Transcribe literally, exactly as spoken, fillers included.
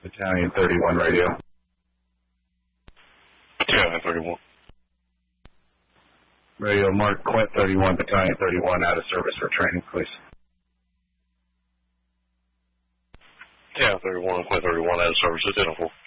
Battalion thirty-one radio. Battalion thirty-one. Radio Mark Quint thirty-one, Battalion thirty-one, out of service for training, please. Battalion thirty-one, Quint thirty-one, out of service, identical.